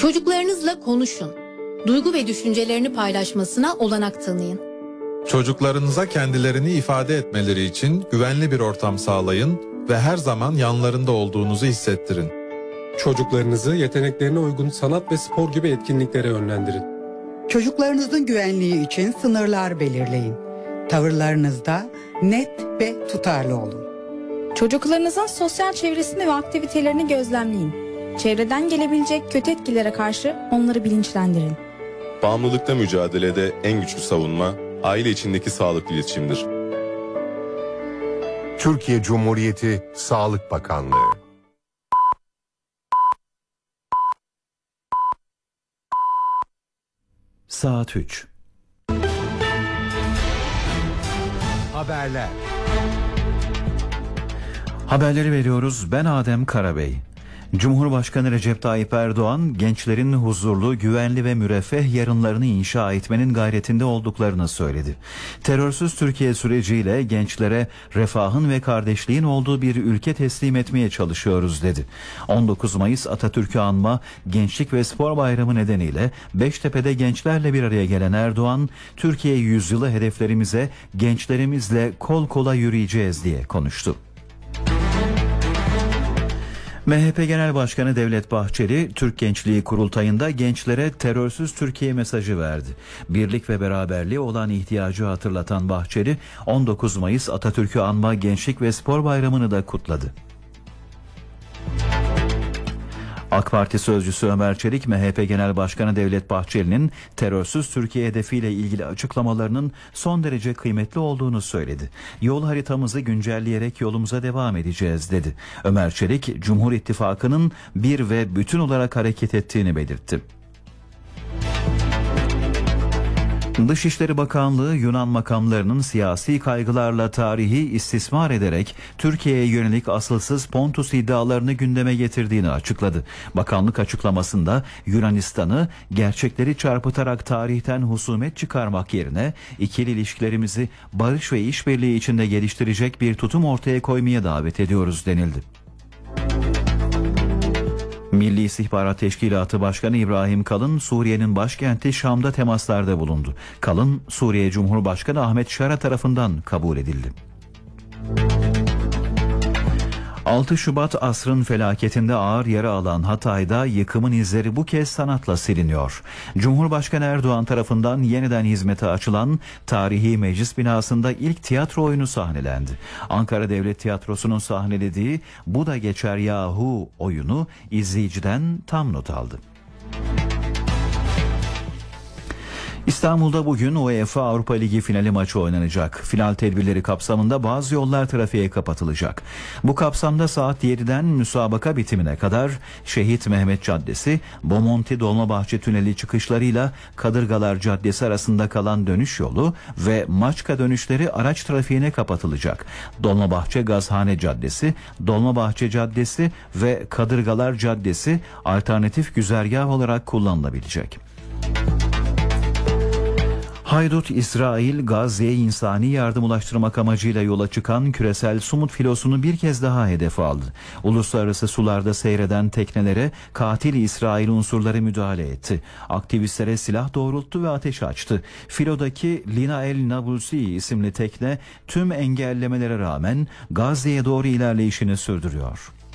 Çocuklarınızla konuşun. Duygu ve düşüncelerini paylaşmasına olanak tanıyın. Çocuklarınıza kendilerini ifade etmeleri için güvenli bir ortam sağlayın ve her zaman yanlarında olduğunuzu hissettirin. Çocuklarınızı yeteneklerine uygun sanat ve spor gibi etkinliklere yönlendirin. Çocuklarınızın güvenliği için sınırlar belirleyin. Tavırlarınızda net ve tutarlı olun. Çocuklarınızın sosyal çevresini ve aktivitelerini gözlemleyin. Çevreden gelebilecek kötü etkilere karşı onları bilinçlendirin. Bağımlılıkla mücadelede en güçlü savunma, aile içindeki sağlıklı iletişimdir. Türkiye Cumhuriyeti Sağlık Bakanlığı. Saat 3. Haberler. Haberleri veriyoruz. Ben Adem Karabey. Cumhurbaşkanı Recep Tayyip Erdoğan, gençlerin huzurlu, güvenli ve müreffeh yarınlarını inşa etmenin gayretinde olduklarını söyledi. Terörsüz Türkiye süreciyle gençlere refahın ve kardeşliğin olduğu bir ülke teslim etmeye çalışıyoruz dedi. 19 Mayıs Atatürk'ü anma Gençlik ve Spor Bayramı nedeniyle Beştepe'de gençlerle bir araya gelen Erdoğan, Türkiye yüzyılı hedeflerimize gençlerimizle kol kola yürüyeceğiz diye konuştu. MHP Genel Başkanı Devlet Bahçeli, Türk Gençliği Kurultayı'nda gençlere terörsüz Türkiye mesajı verdi. Birlik ve beraberliğe olan ihtiyacı hatırlatan Bahçeli, 19 Mayıs Atatürk'ü anma Gençlik ve Spor Bayramı'nı da kutladı. AK Parti sözcüsü Ömer Çelik, MHP Genel Başkanı Devlet Bahçeli'nin terörsüz Türkiye hedefiyle ilgili açıklamalarının son derece kıymetli olduğunu söyledi. Yol haritamızı güncelleyerek yolumuza devam edeceğiz dedi. Ömer Çelik, Cumhur İttifakı'nın bir ve bütün olarak hareket ettiğini belirtti. Dışişleri Bakanlığı, Yunan makamlarının siyasi kaygılarla tarihi istismar ederek Türkiye'ye yönelik asılsız Pontus iddialarını gündeme getirdiğini açıkladı. Bakanlık açıklamasında Yunanistan'ı gerçekleri çarpıtarak tarihten husumet çıkarmak yerine ikili ilişkilerimizi barış ve işbirliği içinde geliştirecek bir tutum ortaya koymaya davet ediyoruz denildi. Milli İstihbarat Teşkilatı Başkanı İbrahim Kalın, Suriye'nin başkenti Şam'da temaslarda bulundu. Kalın, Suriye Cumhurbaşkanı Ahmet Şara tarafından kabul edildi. 6 Şubat asrın felaketinde ağır yara alan Hatay'da yıkımın izleri bu kez sanatla siliniyor. Cumhurbaşkanı Erdoğan tarafından yeniden hizmete açılan tarihi meclis binasında ilk tiyatro oyunu sahnelendi. Ankara Devlet Tiyatrosu'nun sahnelediği "Bu da geçer yahu" oyunu izleyiciden tam not aldı. İstanbul'da bugün UEFA Avrupa Ligi finali maçı oynanacak. Final tedbirleri kapsamında bazı yollar trafiğe kapatılacak. Bu kapsamda saat 7'den müsabaka bitimine kadar Şehit Mehmet Caddesi, Bomonti Dolmabahçe Tüneli çıkışlarıyla Kadırgalar Caddesi arasında kalan dönüş yolu ve Maçka dönüşleri araç trafiğine kapatılacak. Dolmabahçe Gazhane Caddesi, Dolmabahçe Caddesi ve Kadırgalar Caddesi alternatif güzergah olarak kullanılabilecek. Haydut İsrail, Gazze'ye insani yardım ulaştırmak amacıyla yola çıkan küresel Sumut filosunu bir kez daha hedef aldı. Uluslararası sularda seyreden teknelere katil İsrail unsurları müdahale etti. Aktivistlere silah doğrulttu ve ateş açtı. Filodaki Lina El Nabulsi isimli tekne tüm engellemelere rağmen Gazze'ye doğru ilerleyişini sürdürüyor.